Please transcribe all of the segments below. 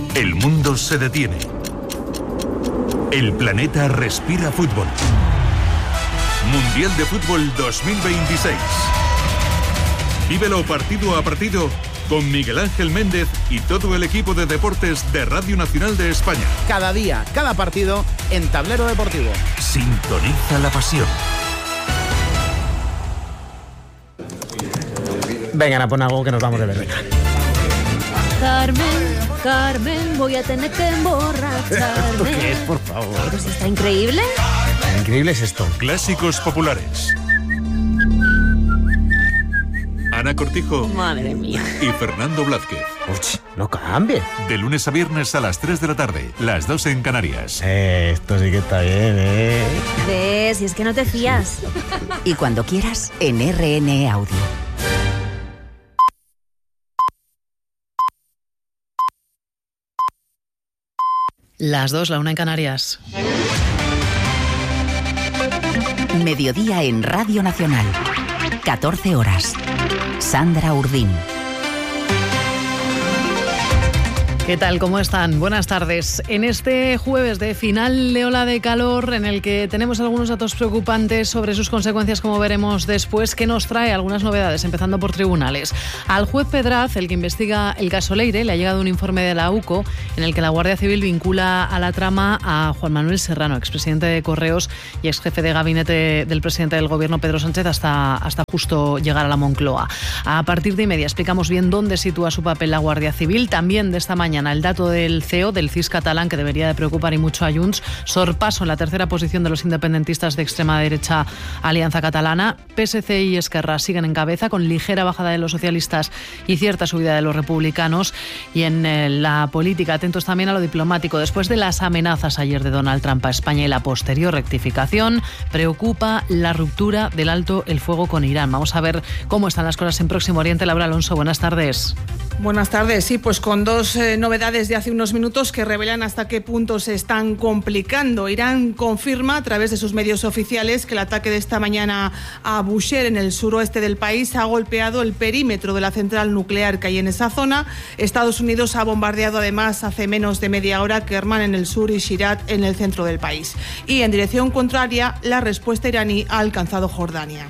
El mundo se detiene. El planeta respira fútbol. Mundial de Fútbol 2026. Vívelo partido a partido con Miguel Ángel Méndez y todo el equipo de deportes de Radio Nacional de España. Cada día, cada partido en Tablero Deportivo. Sintoniza la pasión. Venga, pon algo que nos vamos de ver. Carmen, voy a tener que emborracharme. ¿Esto qué es, por favor? Pues está increíble. Increíble es esto. Clásicos populares. Ana Cortijo. Madre mía. Y Fernando Blázquez. Uy, no cambie. De lunes a viernes a las 3 de la tarde, las 2 en Canarias. Esto sí que está bien, ¿eh? ¿Ves? Si es que no te fías. Y cuando quieras, en RN Audio. Las 2, la 1 en Canarias. Mediodía en Radio Nacional. 14 horas. Sandra Urdín. ¿Qué tal? ¿Cómo están? Buenas tardes. En este jueves de final de ola de calor, en el que tenemos algunos datos preocupantes sobre sus consecuencias, como veremos después, que nos trae algunas novedades, empezando por tribunales. Al juez Pedraz, el que investiga el caso Leire, le ha llegado un informe de la UCO en el que la Guardia Civil vincula a la trama a Juan Manuel Serrano, expresidente de Correos y exjefe de gabinete del presidente del Gobierno, Pedro Sánchez, hasta justo llegar a la Moncloa. A partir de 1:30 explicamos bien dónde sitúa su papel la Guardia Civil. También de esta mañana el dato del CEO, del CIS catalán, que debería de preocupar y mucho a Junts. Sorpaso en la tercera posición de los independentistas de extrema derecha Alianza Catalana. PSC y Esquerra siguen en cabeza, con ligera bajada de los socialistas y cierta subida de los republicanos. Y en la política, atentos también a lo diplomático. Después de las amenazas ayer de Donald Trump a España y la posterior rectificación, preocupa la ruptura del alto el fuego con Irán. Vamos a ver cómo están las cosas en Próximo Oriente. Laura Alonso, buenas tardes. Buenas tardes. Sí, pues con dos novedades de hace unos minutos que revelan hasta qué punto se están complicando. Irán confirma a través de sus medios oficiales que el ataque de esta mañana a Bushehr, en el suroeste del país, ha golpeado el perímetro de la central nuclear que hay en esa zona. Estados Unidos ha bombardeado además hace menos de media hora Kerman en el sur y Shirat en el centro del país. Y en dirección contraria, la respuesta iraní ha alcanzado Jordania.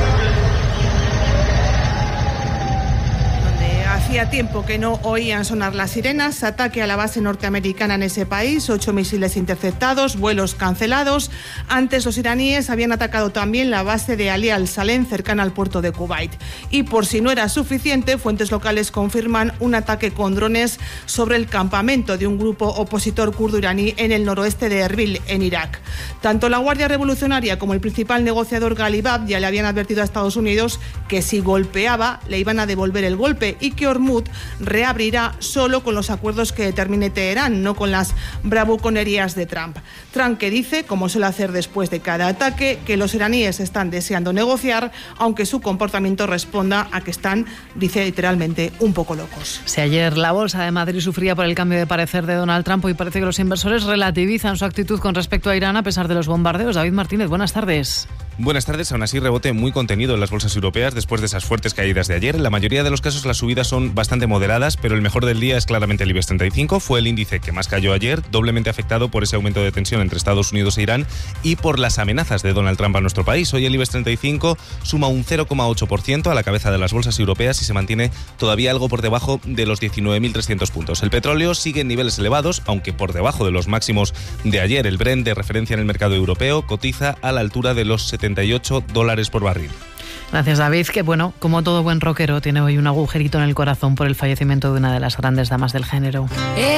Hacía tiempo que no oían sonar las sirenas. Ataque a la base norteamericana en ese país, 8 misiles interceptados, vuelos cancelados. Antes los iraníes habían atacado también la base de Ali al-Salem, cercana al puerto de Kuwait. Y por si no era suficiente, fuentes locales confirman un ataque con drones sobre el campamento de un grupo opositor kurdo iraní en el noroeste de Erbil, en Irak. Tanto la Guardia Revolucionaria como el principal negociador Ghalibab ya le habían advertido a Estados Unidos que si golpeaba le iban a devolver el golpe y que Hormuz reabrirá solo con los acuerdos que determine Teherán, no con las bravuconerías de Trump. Trump, que dice, como suele hacer después de cada ataque, que los iraníes están deseando negociar, aunque su comportamiento responda a que están, dice literalmente, un poco locos. Si ayer la bolsa de Madrid sufría por el cambio de parecer de Donald Trump, hoy parece que los inversores relativizan su actitud con respecto a Irán a pesar de los bombardeos. David Martínez, buenas tardes. Buenas tardes. Aún así, rebote muy contenido en las bolsas europeas después de esas fuertes caídas de ayer. En la mayoría de los casos las subidas son bastante moderadas, pero el mejor del día es claramente el IBEX 35. Fue el índice que más cayó ayer, doblemente afectado por ese aumento de tensión entre Estados Unidos e Irán y por las amenazas de Donald Trump a nuestro país. Hoy el IBEX 35 suma un 0,8% a la cabeza de las bolsas europeas y se mantiene todavía algo por debajo de los 19.300 puntos. El petróleo sigue en niveles elevados, aunque por debajo de los máximos de ayer. El Brent, de referencia en el mercado europeo, cotiza a la altura de los $78 por barril. Gracias, David, que bueno, como todo buen rockero, tiene hoy un agujerito en el corazón por el fallecimiento de una de las grandes damas del género.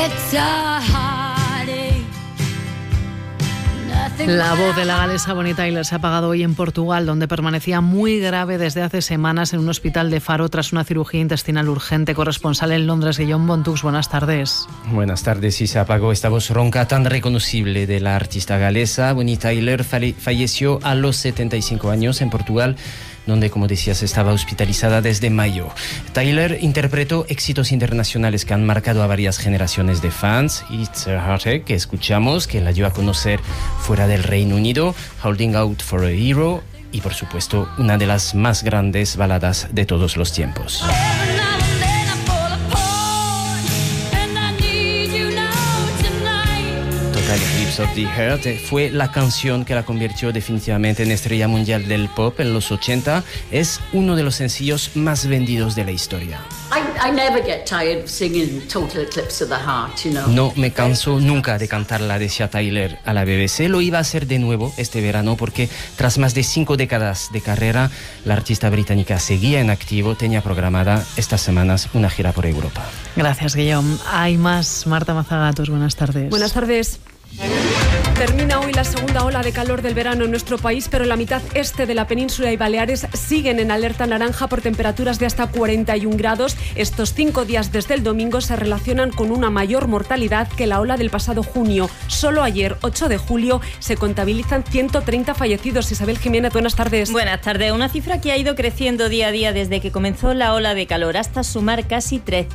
La voz de la galesa Bonnie Tyler se ha apagado hoy en Portugal, donde permanecía muy grave desde hace semanas en un hospital de Faro tras una cirugía intestinal urgente. Corresponsal en Londres, Guillaume Bontux, buenas tardes. Buenas tardes. Sí, se apagó esta voz ronca tan reconocible de la artista galesa. Bonnie Tyler falleció a los 75 años en Portugal, donde, como decías, estaba hospitalizada desde mayo. Tyler interpretó éxitos internacionales que han marcado a varias generaciones de fans. It's a Heartache, que escuchamos, que la dio a conocer fuera del Reino Unido, Holding Out for a Hero y, por supuesto, una de las más grandes baladas de todos los tiempos. Waves of the Heart fue la canción que la convirtió definitivamente en estrella mundial del pop en los 80. Es uno de los sencillos más vendidos de la historia. I never get tired singing Total Eclipse of the Heart, you know. No me canso nunca de cantarla, decía Tyler a la BBC. Lo iba a hacer de nuevo este verano porque tras más de 5 décadas de carrera, la artista británica seguía en activo. Tenía programada estas semanas una gira por Europa. Gracias, Guillaume. Hay más. Marta Mazagatos, buenas tardes. Buenas tardes. Termina hoy la segunda ola de calor del verano en nuestro país, pero la mitad este de la península y Baleares siguen en alerta naranja por temperaturas de hasta 41 grados. Estos 5 días desde el domingo se relacionan con una mayor mortalidad que la ola del pasado junio. Solo ayer, 8 de julio, se contabilizan 130 fallecidos. Isabel Jiménez, buenas tardes. Buenas tardes. Una cifra que ha ido creciendo día a día desde que comenzó la ola de calor hasta sumar casi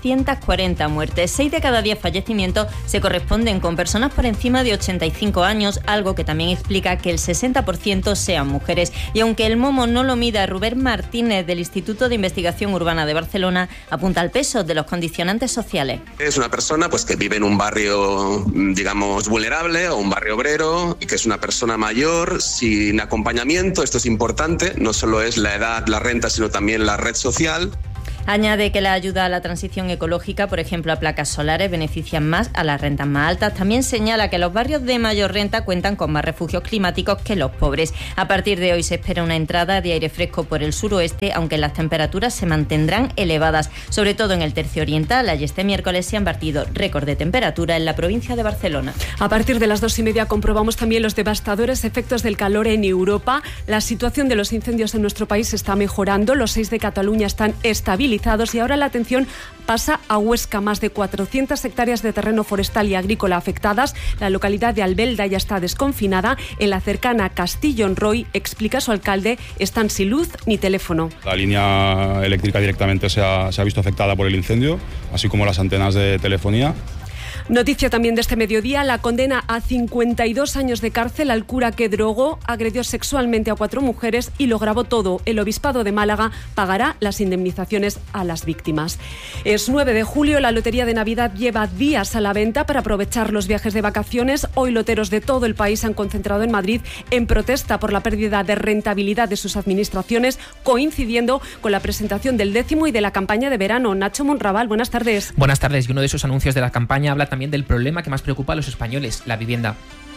340 muertes. 6 de cada 10 fallecimientos se corresponden con personas por encima de 85 años, algo que también explica que el 60% sean mujeres. Y aunque el momo no lo mida, Rubén Martínez del Instituto de Investigación Urbana de Barcelona apunta al peso de los condicionantes sociales. Es una persona pues que vive en un barrio, digamos, vulnerable o un barrio obrero, y que es una persona mayor sin acompañamiento. Esto es importante, no solo es la edad, la renta, sino también la red social. Añade que la ayuda a la transición ecológica, por ejemplo a placas solares, benefician más a las rentas más altas. También señala que los barrios de mayor renta cuentan con más refugios climáticos que los pobres. A partir de hoy se espera una entrada de aire fresco por el suroeste, aunque las temperaturas se mantendrán elevadas, sobre todo en el tercio oriental. Allí este miércoles se han batido récord de temperatura en la provincia de Barcelona. A partir de las 2:30 comprobamos también los devastadores efectos del calor en Europa. La situación de los incendios en nuestro país está mejorando. Los 6 de Cataluña están estabilizados y ahora la atención pasa a Huesca. Más de 400 hectáreas de terreno forestal y agrícola afectadas. La localidad de Albelda ya está desconfinada. En la cercana Castillon-Roy, explica su alcalde, están sin luz ni teléfono. La línea eléctrica directamente se ha visto afectada por el incendio, así como las antenas de telefonía. Noticia también de este mediodía, la condena a 52 años de cárcel al cura que drogó, agredió sexualmente a 4 mujeres y lo grabó todo. El Obispado de Málaga pagará las indemnizaciones a las víctimas. Es 9 de julio, la Lotería de Navidad lleva días a la venta para aprovechar los viajes de vacaciones. Hoy loteros de todo el país se han concentrado en Madrid en protesta por la pérdida de rentabilidad de sus administraciones, coincidiendo con la presentación del 10º y de la campaña de verano. Nacho Monraval, buenas tardes. Buenas tardes, y uno de esos anuncios de la campaña habla también del problema que más preocupa a los españoles, la vivienda.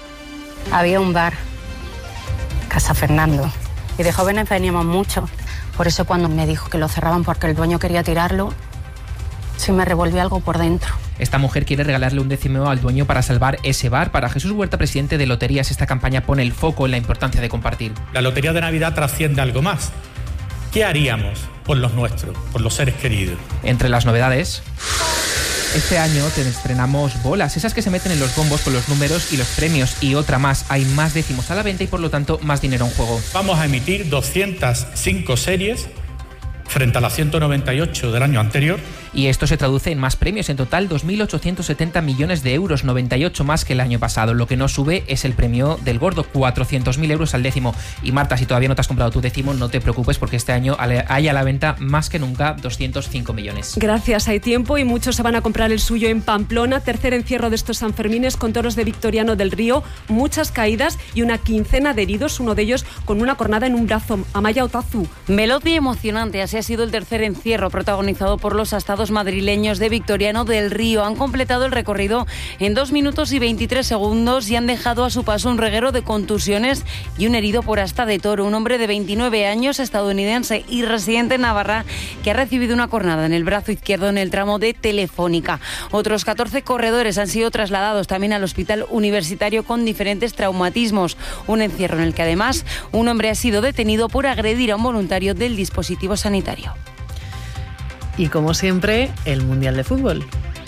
Había un bar, Casa Fernando, y de jóvenes veníamos mucho. Por eso cuando me dijo que lo cerraban porque el dueño quería tirarlo, sí me revolvió algo por dentro. Esta mujer quiere regalarle un 10º al dueño para salvar ese bar. Para Jesús Huerta, presidente de Loterías, esta campaña pone el foco en la importancia de compartir. La Lotería de Navidad trasciende algo más. ¿Qué haríamos por los nuestros, por los seres queridos? Entre las novedades, este año te estrenamos bolas, esas que se meten en los bombos con los números y los premios, y otra más. Hay más décimos a la venta y por lo tanto más dinero en juego. Vamos a emitir 205 series frente a las 198 del año anterior. Y esto se traduce en más premios, en total 2.870 millones de euros, 98 más que el año pasado. Lo que no sube es el premio del gordo, 400.000 euros al décimo. Y Marta, si todavía no te has comprado tu décimo, no te preocupes porque este año hay a la venta más que nunca 205 millones. Gracias, hay tiempo y muchos se van a comprar el suyo en Pamplona. Tercer encierro de estos Sanfermines con toros de Victoriano del Río, muchas caídas y una quincena de heridos, uno de ellos con una cornada en un brazo. Amaya Otazu. Veloz y emocionante, así ha sido el tercer encierro protagonizado por los astados madrileños de Victoriano del Río. Han completado el recorrido en 2 minutos y 23 segundos y han dejado a su paso un reguero de contusiones y un herido por asta de toro, un hombre de 29 años, estadounidense y residente en Navarra, que ha recibido una cornada en el brazo izquierdo en el tramo de Telefónica. Otros 14 corredores han sido trasladados también al hospital universitario con diferentes traumatismos. Un encierro en el que además un hombre ha sido detenido por agredir a un voluntario del dispositivo sanitario. Y como siempre, el Mundial de Fútbol.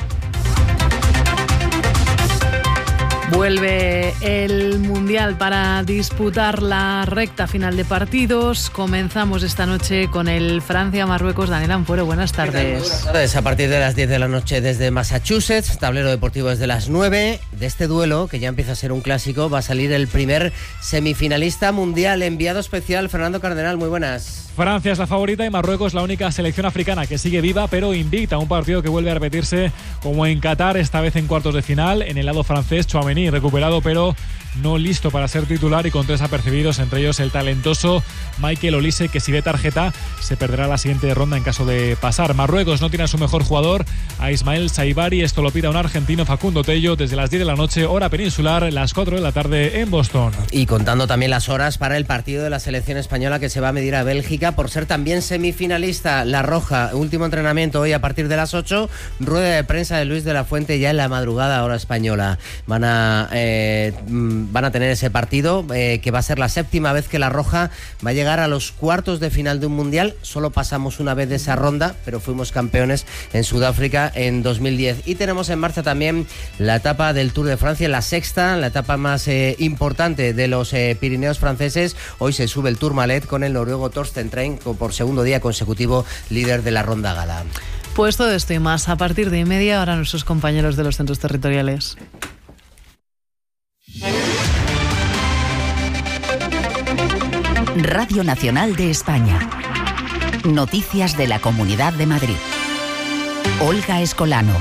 Vuelve el Mundial para disputar la recta final de partidos. Comenzamos esta noche con el Francia-Marruecos. Daniel Ampuero, buenas tardes. Buenas tardes. A partir de las 10 de la noche desde Massachusetts, tablero deportivo desde las 9. De este duelo, que ya empieza a ser un clásico, va a salir el primer semifinalista mundial. Enviado especial, Fernando Cardenal, muy buenas. Francia es la favorita y Marruecos la única selección africana que sigue viva pero invicta. Un partido que vuelve a repetirse como en Qatar, esta vez en cuartos de final. En el lado francés, Tchouaméni recuperado pero no listo para ser titular y con 3 apercibidos, entre ellos el talentoso Michael Olise, que si ve tarjeta se perderá la siguiente ronda en caso de pasar. Marruecos no tiene a su mejor jugador, a Ismael Saibari. Esto lo pide a un argentino, Facundo Tello, desde las 10 de la noche, hora peninsular, las 4 de la tarde en Boston. Y contando también las horas para el partido de la selección española que se va a medir a Bélgica por ser también semifinalista. La Roja, último entrenamiento hoy a partir de las 8, rueda de prensa de Luis de la Fuente ya en la madrugada hora española. Van a tener ese partido que va a ser la 7ª vez que la Roja va a llegar a los cuartos de final de un mundial. Solo pasamos una vez de esa ronda, pero fuimos campeones en Sudáfrica en 2010. Y tenemos en marcha también la etapa del Tour de Francia, la 6ª, la etapa más importante de los Pirineos franceses. Hoy se sube el Tourmalet con el noruego Torsten Trein por segundo día consecutivo líder de la ronda gala. Pues todo esto y más a partir de media hora nuestros compañeros de los centros territoriales. Radio Nacional de España. Noticias de la Comunidad de Madrid. Olga Escolano.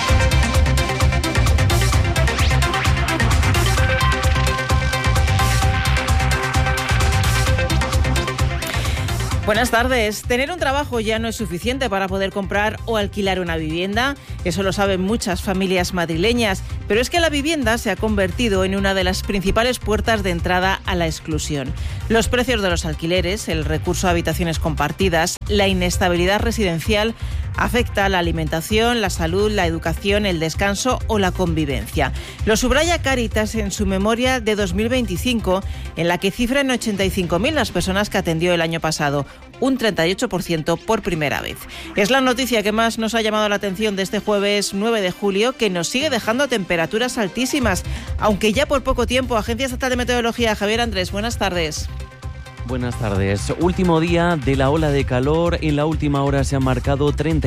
Buenas tardes. Tener un trabajo ya no es suficiente para poder comprar o alquilar una vivienda. Eso lo saben muchas familias madrileñas. Pero es que la vivienda se ha convertido en una de las principales puertas de entrada a la exclusión. Los precios de los alquileres, el recurso a habitaciones compartidas, la inestabilidad residencial afecta a la alimentación, la salud, la educación, el descanso o la convivencia. Lo subraya Cáritas en su memoria de 2025, en la que cifra en 85.000 las personas que atendió el año pasado, un 38% por primera vez. Es la noticia que más nos ha llamado la atención de este jueves 9 de julio, que nos sigue dejando temperaturas altísimas, aunque ya por poco tiempo. Agencia Estatal de Meteorología, Javier Andrés, buenas tardes. Buenas tardes. Último día de la ola de calor. En la última hora se han marcado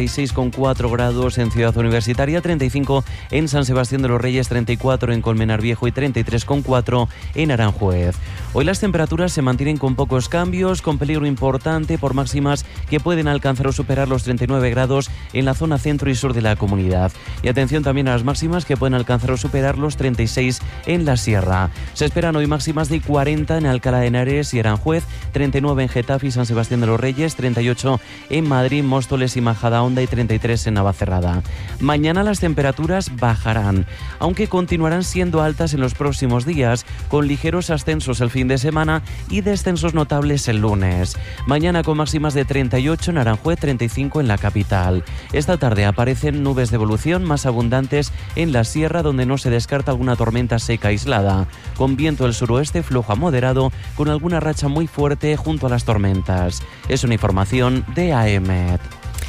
36,4 grados en Ciudad Universitaria, 35 en San Sebastián de los Reyes, 34 en Colmenar Viejo y 33,4 en Aranjuez. Hoy las temperaturas se mantienen con pocos cambios, con peligro importante por máximas que pueden alcanzar o superar los 39 grados en la zona centro y sur de la comunidad. Y atención también a las máximas que pueden alcanzar o superar los 36 en la sierra. Se esperan hoy máximas de 40 en Alcalá de Henares y Aranjuez, 39 en Getafe y San Sebastián de los Reyes, 38 en Madrid, Móstoles y Majadahonda y 33 en Navacerrada. Mañana las temperaturas bajarán, aunque continuarán siendo altas en los próximos días, con ligeros ascensos el fin de semana y descensos notables el lunes. Mañana con máximas de 38 en Aranjuez, 35 en la capital. Esta tarde aparecen nubes de evolución más abundantes en la sierra, donde no se descarta alguna tormenta seca aislada, con viento del suroeste flojo a moderado, con alguna racha muy fuerte junto a las tormentas. Es una información de AEMET.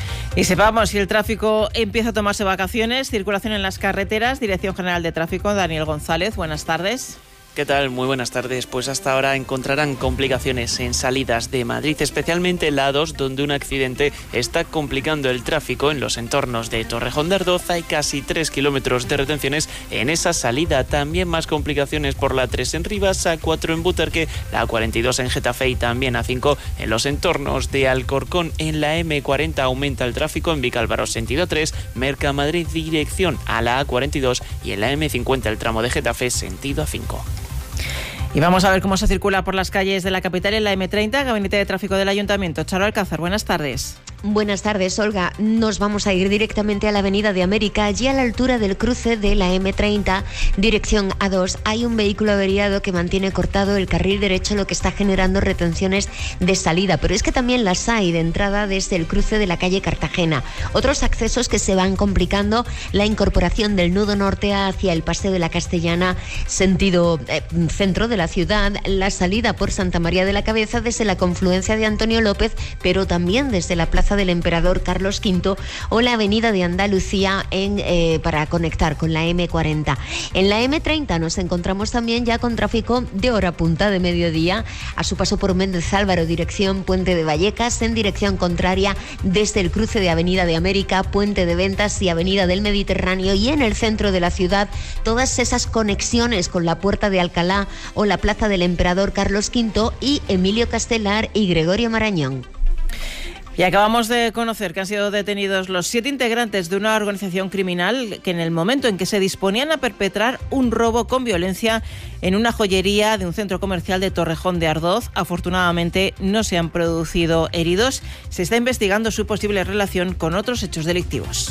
Y sepamos si el tráfico empieza a tomarse vacaciones. Circulación en las carreteras. Dirección General de Tráfico, Daniel González, buenas tardes. ¿Qué tal? Muy buenas tardes. Pues hasta ahora encontrarán complicaciones en salidas de Madrid, especialmente en la A2, donde un accidente está complicando el tráfico en los entornos de Torrejón de Ardoz. Hay casi 3 kilómetros de retenciones en esa salida. También más complicaciones por la 3 en Rivas, A4 en Butarque, la A42 en Getafe y también A5 en los entornos de Alcorcón. En la M40 aumenta el tráfico en Vicálvaro sentido 3, Mercamadrid dirección a la A42 y en la M50 el tramo de Getafe sentido A5. Y vamos a ver cómo se circula por las calles de la capital en la M30, Gabinete de Tráfico del Ayuntamiento. Charo Alcázar, buenas tardes. Buenas tardes, Olga. Nos vamos a ir directamente a la Avenida de América. Allí a la altura del cruce de la M30, dirección A2, hay un vehículo averiado que mantiene cortado el carril derecho, lo que está generando retenciones de salida. Pero es que también las hay de entrada desde el cruce de la calle Cartagena. Otros accesos que se van complicando, la incorporación del nudo norte hacia el Paseo de la Castellana, sentido centro de la ciudad, la salida por Santa María de la Cabeza desde la confluencia de Antonio López, pero también desde la Plaza del Emperador Carlos V o la Avenida de Andalucía para conectar con la M40. En la M30 nos encontramos también ya con tráfico de hora punta de mediodía a su paso por Méndez Álvaro, dirección Puente de Vallecas, en dirección contraria desde el cruce de Avenida de América, Puente de Ventas y Avenida del Mediterráneo, y en el centro de la ciudad todas esas conexiones con la Puerta de Alcalá o la Plaza del Emperador Carlos V y Emilio Castelar y Gregorio Marañón. Y acabamos de conocer que han sido detenidos los 7 integrantes de una organización criminal que en el momento en que se disponían a perpetrar un robo con violencia en una joyería de un centro comercial de Torrejón de Ardoz, afortunadamente no se han producido heridos. Se está investigando su posible relación con otros hechos delictivos.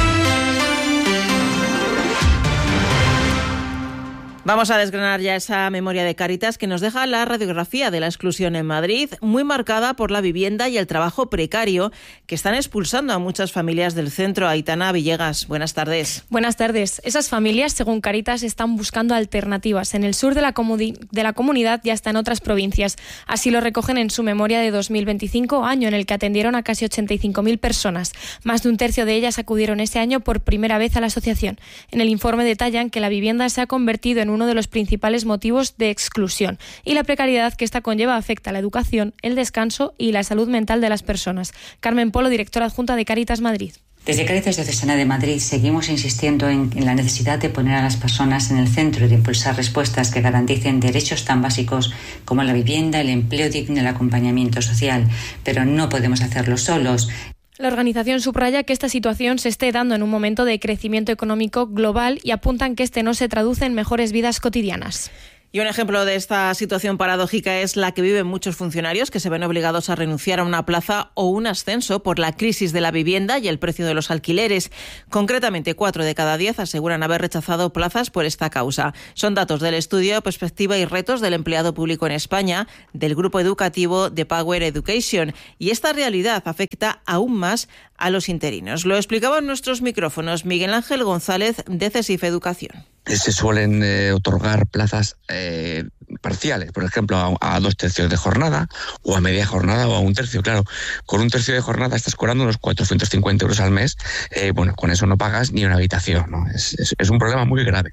Vamos a desgranar ya esa memoria de Cáritas que nos deja la radiografía de la exclusión en Madrid, muy marcada por la vivienda y el trabajo precario que están expulsando a muchas familias del centro. Aitana Villegas, buenas tardes. Buenas tardes. Esas familias, según Cáritas, están buscando alternativas en el sur de la comunidad y hasta en otras provincias. Así lo recogen en su memoria de 2025, año en el que atendieron a casi 85.000 personas. Más de un tercio de ellas acudieron ese año por primera vez a la asociación. En el informe detallan que la vivienda se ha convertido en uno de los principales motivos de exclusión y la precariedad que esta conlleva afecta a la educación, el descanso y la salud mental de las personas. Carmen Polo, directora adjunta de Cáritas Madrid. Desde Cáritas Diocesana de Madrid seguimos insistiendo en la necesidad de poner a las personas en el centro y de impulsar respuestas que garanticen derechos tan básicos como la vivienda, el empleo digno y el acompañamiento social. Pero no podemos hacerlo solos. La organización subraya que esta situación se esté dando en un momento de crecimiento económico global y apuntan que este no se traduce en mejores vidas cotidianas. Y un ejemplo de esta situación paradójica es la que viven muchos funcionarios que se ven obligados a renunciar a una plaza o un ascenso por la crisis de la vivienda y el precio de los alquileres. Concretamente, 4 de cada 10 aseguran haber rechazado plazas por esta causa. Son datos del estudio Perspectiva y Retos del Empleado Público en España, del grupo educativo de Power Education. Y esta realidad afecta aún más a los interinos. Lo explicaban nuestros micrófonos Miguel Ángel González de CESIF Educación. Se suelen otorgar plazas parciales, por ejemplo, a 2 tercios de jornada, o a media jornada, o a 1 tercio. Claro, con 1 tercio de jornada estás cobrando unos 450 euros al mes. Con eso no pagas ni una habitación, ¿no? Es un problema muy grave.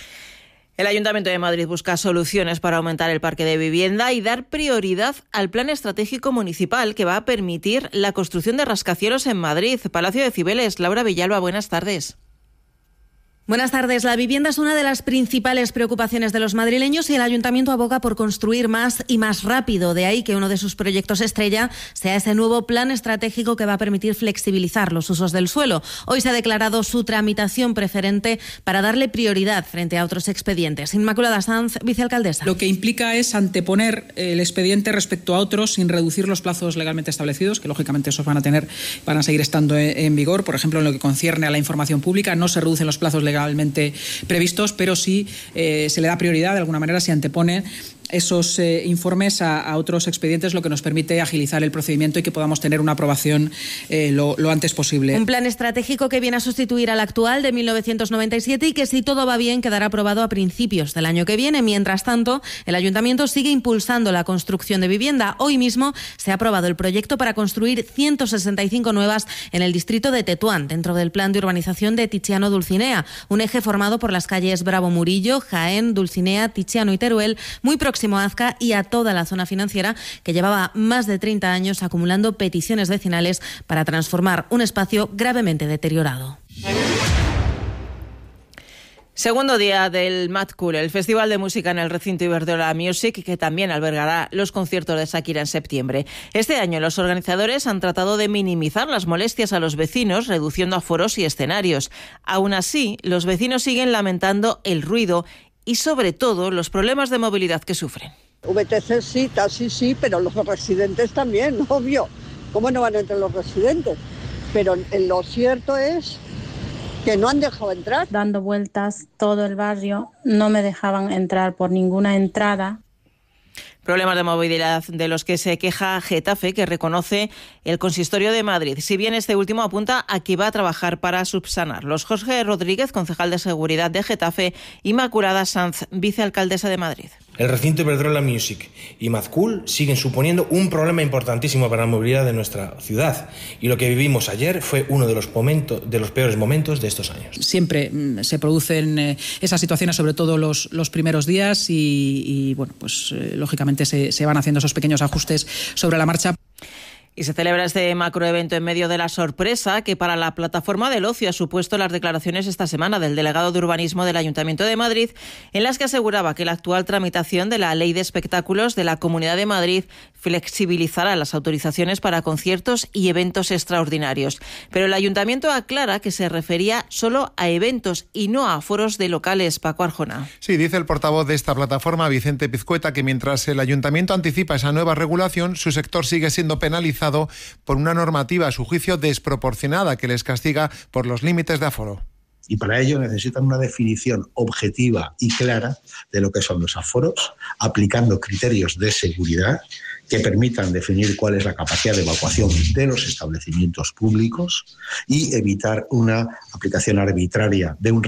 El Ayuntamiento de Madrid busca soluciones para aumentar el parque de vivienda y dar prioridad al plan estratégico municipal que va a permitir la construcción de rascacielos en Madrid. Palacio de Cibeles, Laura Villalba, buenas tardes. Buenas tardes. La vivienda es una de las principales preocupaciones de los madrileños y el Ayuntamiento aboga por construir más y más rápido. De ahí que uno de sus proyectos estrella sea ese nuevo plan estratégico que va a permitir flexibilizar los usos del suelo. Hoy se ha declarado su tramitación preferente para darle prioridad frente a otros expedientes. Inmaculada Sanz, vicealcaldesa. Lo que implica es anteponer el expediente respecto a otros sin reducir los plazos legalmente establecidos, que lógicamente esos van a seguir estando en vigor. Por ejemplo, en lo que concierne a la información pública, no se reducen los plazos legalmente previstos, pero sí se le da prioridad, de alguna manera se anteponen esos informes a otros expedientes, lo que nos permite agilizar el procedimiento y que podamos tener una aprobación lo antes posible. Un plan estratégico que viene a sustituir al actual de 1997 y que, si todo va bien, quedará aprobado a principios del año que viene. Mientras tanto, el Ayuntamiento sigue impulsando la construcción de vivienda. Hoy mismo se ha aprobado el proyecto para construir 165 nuevas en el distrito de Tetuán, dentro del plan de urbanización de Tiziano-Dulcinea, un eje formado por las calles Bravo Murillo, Jaén, Dulcinea, Tiziano y Teruel, muy próximo a Azca y a toda la zona financiera, que llevaba más de 30 años acumulando peticiones vecinales para transformar un espacio gravemente deteriorado. Segundo día del Mad Cool, el festival de música en el recinto Iberdrola Music, que también albergará los conciertos de Shakira en septiembre. Este año los organizadores han tratado de minimizar las molestias a los vecinos, reduciendo aforos y escenarios. Aún así, los vecinos siguen lamentando el ruido y, sobre todo, los problemas de movilidad que sufren. VTC sí, taxi sí, pero los residentes también, obvio. ¿Cómo no van a entrar los residentes? Pero lo cierto es que no han dejado entrar. Dando vueltas todo el barrio, no me dejaban entrar por ninguna entrada. Problemas de movilidad de los que se queja Getafe, que reconoce el Consistorio de Madrid, si bien este último apunta a que va a trabajar para subsanarlos. Jorge Rodríguez, concejal de Seguridad de Getafe, Inmaculada Sanz, vicealcaldesa de Madrid. El recinto Iberdrola Music y Mad Cool siguen suponiendo un problema importantísimo para la movilidad de nuestra ciudad, y lo que vivimos ayer fue uno de los peores momentos de estos años. Siempre se producen esas situaciones, sobre todo los primeros días, y bueno, pues lógicamente se van haciendo esos pequeños ajustes sobre la marcha. Y se celebra este macroevento en medio de la sorpresa que para la plataforma del ocio ha supuesto las declaraciones esta semana del delegado de urbanismo del Ayuntamiento de Madrid, en las que aseguraba que la actual tramitación de la Ley de Espectáculos de la Comunidad de Madrid flexibilizará las autorizaciones para conciertos y eventos extraordinarios. Pero el Ayuntamiento aclara que se refería solo a eventos y no a aforos de locales. Paco Arjona. Sí, dice el portavoz de esta plataforma, Vicente Pizcueta, que mientras el Ayuntamiento anticipa esa nueva regulación, su sector sigue siendo penalizado por una normativa, a su juicio, desproporcionada que les castiga por los límites de aforo. Y para ello necesitan una definición objetiva y clara de lo que son los aforos, aplicando criterios de seguridad que permitan definir cuál es la capacidad de evacuación de los establecimientos públicos y evitar una aplicación arbitraria de un